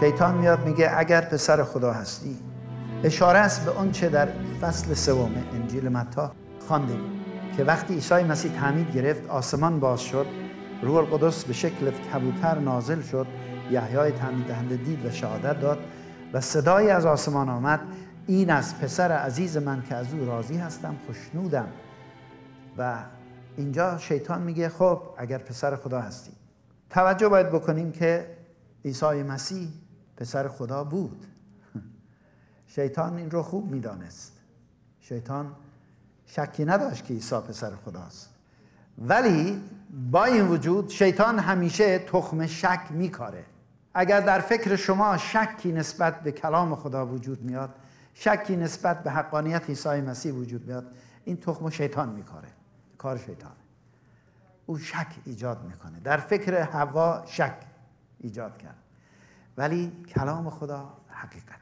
شیطان میاد میگه اگر پسر خدا هستی. اشاره است به اون چه در فصل 3 انجیل متی خواندیم که وقتی عیسی مسیح تعمید گرفت، آسمان باز شد، روح القدس به شکل کبوتر نازل شد، یحیای تعمید دهنده دید و شهادت داد و صدایی از آسمان آمد: این از پسر عزیز من که از او راضی هستم، خوشنودم. و اینجا شیطان میگه خب اگر پسر خدا هستی. توجه باید بکنیم که عیسی مسیح پسر خدا بود. شیطان این رو خوب میدانست. شیطان شکی نداشت که عیسی پسر خداست، ولی با این وجود شیطان همیشه تخم شک میکاره. اگر در فکر شما شکی نسبت به کلام خدا وجود میاد، شکی نسبت به حقانیت عیسی مسیح وجود میاد، این تخم شیطان میکاره. کار شیطانه. او شک ایجاد میکنه. در فکر حوا شک ایجاد کرد، ولی کلام خدا حقیقته،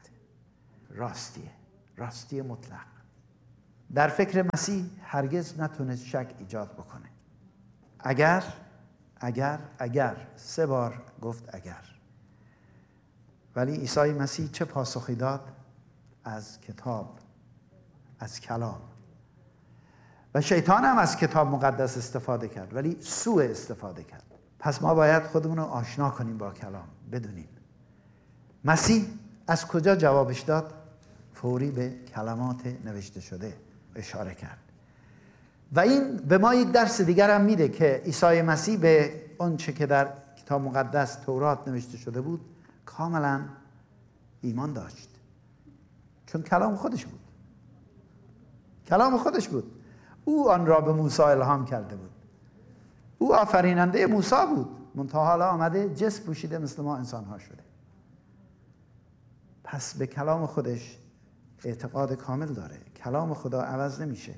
راستی مطلق. در فکر مسیح هرگز نتونست شک ایجاد بکنه. اگر 3 بار گفت اگر. ولی عیسی مسیح چه پاسخی داد؟ از کتاب، از کلام. و شیطان هم از کتاب مقدس استفاده کرد، ولی سوء استفاده کرد. پس ما باید خودمون رو آشنا کنیم با کلام، بدونیم مسیح از کجا جوابش داد. فوری به کلمات نوشته شده اشاره کرد. و این به ما یک درس دیگر هم میده که عیسی مسیح به اون چه که در کتاب مقدس تورات نوشته شده بود کاملا ایمان داشت، چون کلام خودش بود. کلام خودش بود. او آن را به موسی الهام کرده بود. او آفریننده موسی بود، منتها حالا آمده جسم پوشیده مثل ما انسان ها شده. پس به کلام خودش اعتقاد کامل داره. کلام خدا عوض نمیشه.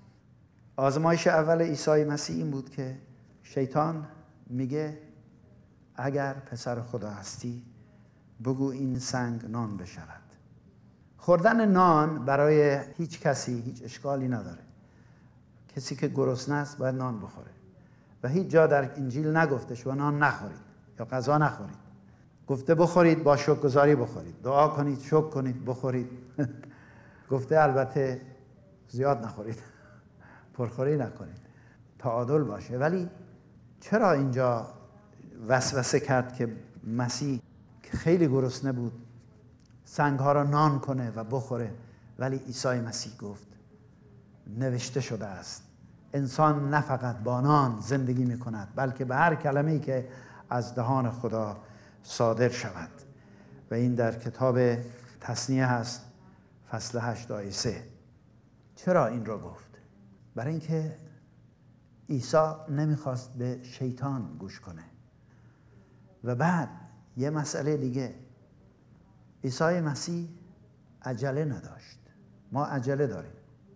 آزمایش اول عیسی مسیح این بود که شیطان میگه اگر پسر خدا هستی بگو این سنگ نان بشود. خوردن نان برای هیچ کسی هیچ اشکالی نداره. کسی که گرسنه است باید نان بخوره و هیچ جا در انجیل نگفته شما نان نخورید یا غذا نخورید. گفته بخورید، با شکرگزاری بخورید، دعا کنید، شکر کنید، بخورید. گفته البته زیاد نخورید، پرخوری نکنید، تعادل باشه. ولی چرا اینجا وسوسه کرد که مسیح که خیلی گرسنه بود سنگ‌ها را نان کنه و بخوره؟ ولی عیسی مسیح گفت نوشته شده است انسان نه فقط با نان زندگی می‌کند، بلکه به هر کلمه‌ای که از دهان خدا صادر شود. و این در کتاب تثنیه هست، فصل 8 آیه 3. چرا این رو گفت؟ برای اینکه عیسی نمیخواست به شیطان گوش کنه. و بعد یه مسئله دیگه، عیسی مسیح عجله نداشت. ما عجله داریم.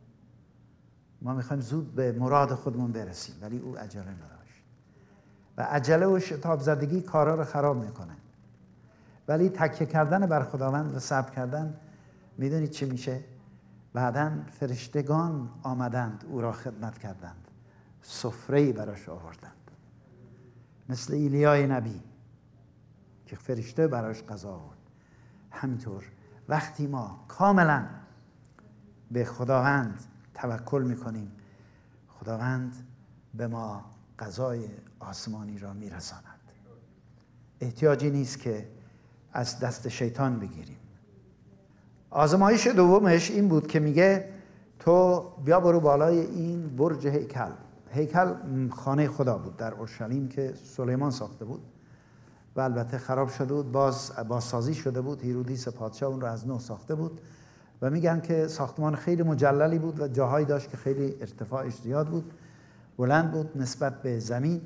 ما میخوایم زود به مراد خودمون برسیم، ولی او عجله نداشت. و عجله و شتاب زدگی کارا رو خراب میکنه. ولی تکیه کردن بر خداوند و صبر کردن، میدونید چی میشه؟ بعداً فرشتگان آمدند او را خدمت کردند، سفره‌ای براش آوردند، مثل ایلیای نبی که فرشته براش غذا آورد. همینطور وقتی ما کاملا به خداوند توکل میکنیم، خداوند به ما غذای آسمانی را میرساند. احتیاجی نیست که از دست شیطان بگیریم. آزمایش دومش این بود که میگه تو بیا برو بالای این برج هیکل. هیکل خانه خدا بود در اورشلیم که سلیمان ساخته بود و البته خراب شده بود، بازسازی شده بود. هیرودیس پادشاه اون رو از نو ساخته بود و میگن که ساختمان خیلی مجللی بود و جاهایی داشت که خیلی ارتفاعش زیاد بود، بلند بود نسبت به زمین.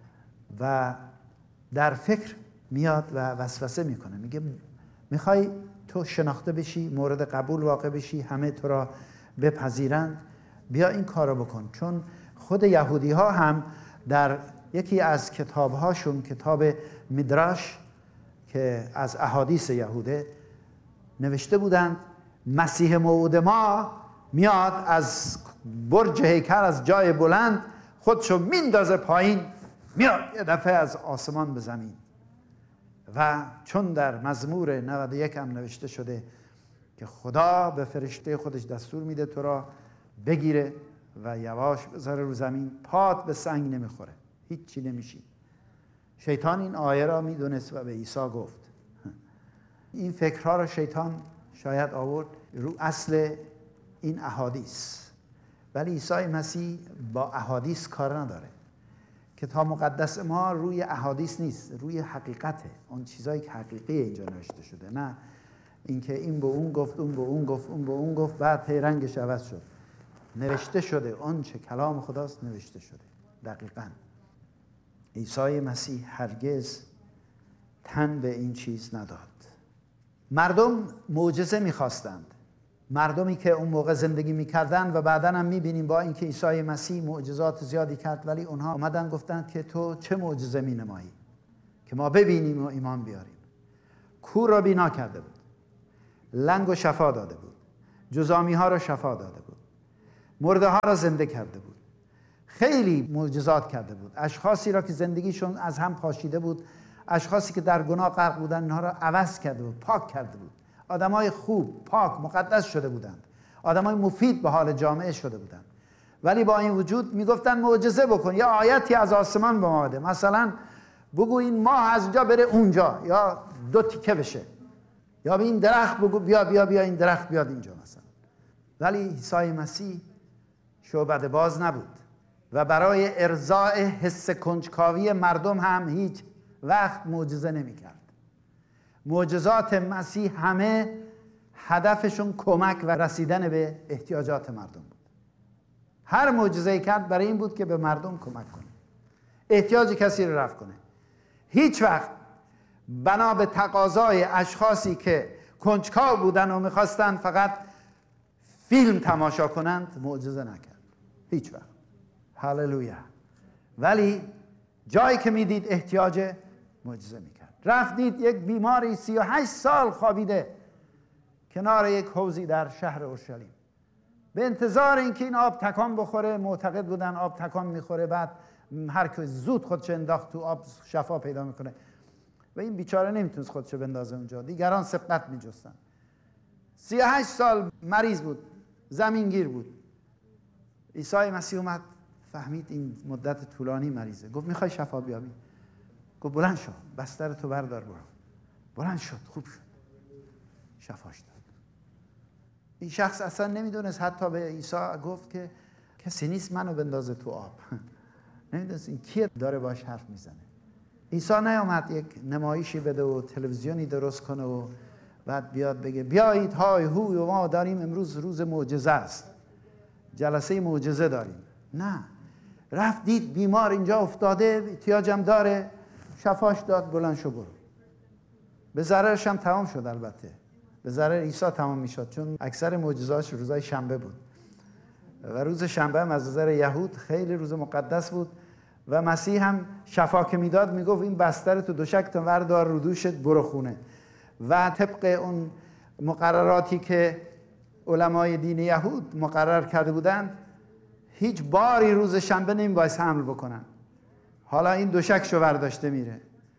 و در فکر میاد و وسوسه میکنه، میگه میخوای تو شناخته بشی، مورد قبول واقع بشی، همه تو را بپذیرند، بیا این کارو بکن. چون خود یهودی ها هم در یکی از کتابهاشون، کتاب میدراش که از احادیث یهوده، نوشته بودند مسیح موعود ما میاد از برج هیکل، از جای بلند خودشو میندازه پایین، میاد یه دفعه از آسمان به زمین و چون در مزمور 91 هم نوشته شده که خدا به فرشته خودش دستور میده تو را بگیره و یواش بذاره رو زمین، پات به سنگ نمیخوره، هیچی نمیشی. شیطان این آیه را میدونست و به عیسی گفت. این فکرها را شیطان شاید آورد رو اصل این احادیث، ولی عیسی مسیح با احادیث کار نداره. کتاب مقدس ما روی احادیث نیست، روی حقیقته، اون چیزایی که حقیقی اینجا نوشته شده، نه اینکه این به اون گفت، اون به اون گفت، اون به اون گفت بعد هی رنگش عوض شد. نوشته شده، اون چه کلام خداست نوشته شده دقیقاً. عیسی مسیح هرگز تن به این چیز نداد. مردم معجزه می‌خواستند، مردمی که اون موقع زندگی می‌کردند و بعداً هم می‌بینیم با اینکه عیسی مسیح معجزات زیادی کرد، ولی اونها اومدن گفتند که تو چه معجزه می‌نمایی که ما ببینیم و ایمان بیاریم. کور را بینا کرده بود، لنگ و شفا داده بود، جزامی‌ها را شفا داده بود، مرده‌ها را زنده کرده بود، خیلی معجزات کرده بود. اشخاصی را که زندگیشون از هم پاشیده بود، اشخاصی که در گناه غرق بودن، اینها را عوض کرده بود، پاک کرده بود. آدمای خوب، پاک، مقدس شده بودند، آدمای مفید به حال جامعه شده بودند. ولی با این وجود میگفتن معجزه بکن، یا آیتی از آسمان به ما بده، مثلا بگو این ماه از اینجا بره اونجا، یا 2 تیکه بشه، یا به این درخت بگو بیا این درخت بیاد اینجا مثلا. ولی عیسی مسیح شعبده باز نبود و برای ارضاء حس کنجکاوی مردم هم هیچ وقت معجزه نمی‌کرد. معجزات مسیح همه هدفشون کمک و رسیدن به احتیاجات مردم بود. هر معجزه‌ای کرد برای این بود که به مردم کمک کنه، احتیاج کسی رو رفع کنه. هیچ وقت بنا به تقاضای اشخاصی که کنجکاو بودن و می‌خواستن فقط فیلم تماشا کنند معجزه نکرد، هیچ وقت. هللویا. ولی جایی که میدید احتیاج، معجزه میکرد. رفت دید یک بیماری 38 سال خوابیده کنار یک حوضی در شهر اورشلیم، به انتظار اینکه این آب تکان بخوره. معتقد بودن آب تکان میخوره، بعد هر که زود خودش انداخت تو آب شفا پیدا میکنه، و این بیچاره نمیتونست خودش بندازه اونجا، دیگران سبقت میجستن. 38 سال مریض بود، زمینگیر بود. عیسی مسیح اومد، فهمید این مدت طولانی مریضه، گفت میخوای شفا بیابی؟ گفت بلند شو، بستر تو بردار برو. بلند شد، خوب شد، شفاش داد. این شخص اصلا نمیدونست، حتی به عیسی گفت که کسی نیست منو بندازه تو آب. نمیدونست این کیه داره باش حرف میزنه. عیسی نیامد یک نمایشی بده و تلویزیونی درست کنه و بعد بیاد بگه بیایید های هوی و ما داریم امروز روز معجزه است، جلسه معجزه داریم. نه، رفت دید بیمار اینجا افتاده، احتیاجم داره، شفاش داد، بلند شو برو. به ضررش هم تمام شد. البته به ضرر عیسی تمام میشد، چون اکثر معجزاتش روزای شنبه بود و روز شنبه هم از نظر یهود خیلی روز مقدس بود و مسیح هم شفا که میداد میگفت این بستر تو دوشک تو وردار رو دوشت برو خونه. و طبق اون مقرراتی که علمای دین یهود مقرر کرده بودند، هیچ باری روز شنبه نمیبایست حمل بکنن. حالا این دوشکشو برداشته میره.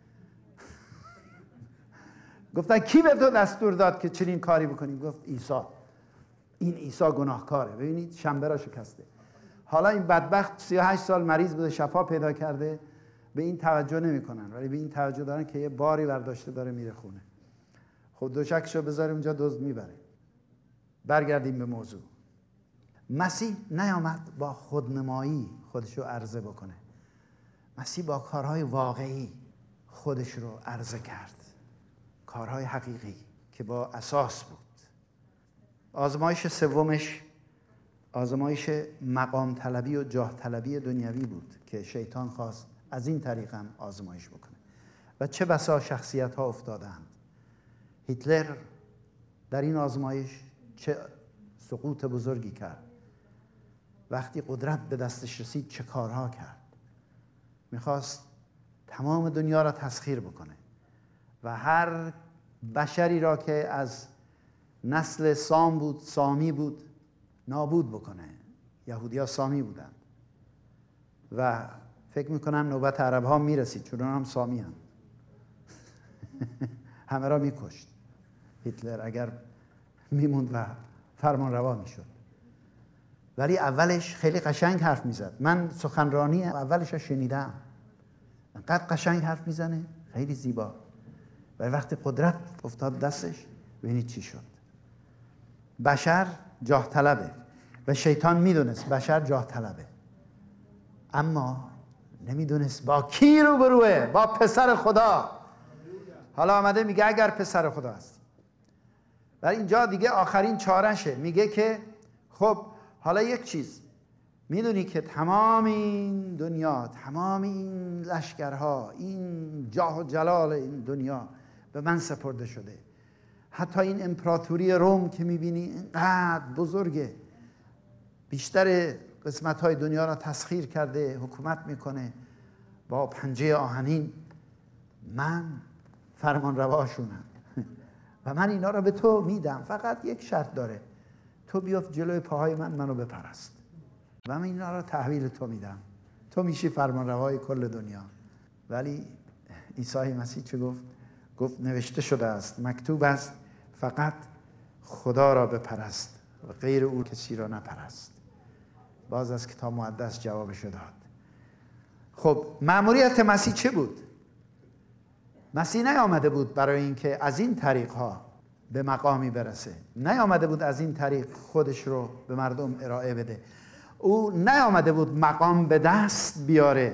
گفتن کی به تو دستور داد که چنین کاری بکنی؟ گفت عیسی. این عیسی گناهکاره، ببینید شنبه را شکسته. حالا این بدبخت 38 سال مریض بوده، شفا پیدا کرده، به این توجه نمیکنن، ولی به این توجه دارن که یه باری برداشته داره میره خونه. خب دوشکشو بذاریم اونجا، دزد میبره. برگردیم به موضوع. مسیح نیامد با خودنمایی خودشو عرضه بکنه. مسیح با کارهای واقعی خودش رو عرضه کرد، کارهای حقیقی که با اساس بود. آزمایش سومش آزمایش مقام طلبی و جاه طلبی دنیوی بود که شیطان خواست از این طریق هم آزمایش بکنه و چه بسا شخصیت ها افتادند. هیتلر در این آزمایش چه سقوط بزرگی کرد. وقتی قدرت به دستش رسید چه کارها کرد. میخواست تمام دنیا را تسخیر بکنه و هر بشری را که از نسل سام بود، سامی بود، نابود بکنه. یهودی ها سامی بودند و فکر میکنم نوبت عرب ها میرسید، چون هم سامی هم. همه را میکشت هیتلر اگر میموند و فرمان روا میشد. ولی اولش خیلی قشنگ حرف میزد. من سخنرانی اولش رو شنیدم، انقدر قشنگ حرف میزنه، خیلی زیبا. ولی وقتی قدرت افتاد دستش ببینید چی شد. بشر جاه طلبه و شیطان میدونست بشر جاه طلبه، اما نمیدونست با کی روبروه. با پسر خدا. حالا آمده میگه اگر پسر خدا هستی. ولی اینجا دیگه آخرین چارشه، میگه که خب حالا یک چیز، میدونی که تمام این دنیا، تمام این لشکرها، این جاه و جلال این دنیا به من سپرده شده. حتی این امپراتوری روم که میبینی اینقدر بزرگه، بیشتر قسمت‌های دنیا را تسخیر کرده، حکومت میکنه با پنجه آهنین. من فرمان رواشونم و من اینا را به تو میدم، فقط یک شرط داره، تو بیافت جلوی پاهای منو بپرست و من اینا را تحویل تو میدم، تو میشی فرمان روای کل دنیا. ولی عیسی مسیح چه گفت؟ گفت نوشته شده است، مکتوب است، فقط خدا را بپرست و غیر او کسی را نپرست. باز از کتاب مقدس جوابشو داد. خب مأموریت مسیح چه بود؟ مسیح نیامده بود برای اینکه از این طریقها به مقامی برسه، نیامده بود از این طریق خودش رو به مردم ارائه بده، او نیامده بود مقام به دست بیاره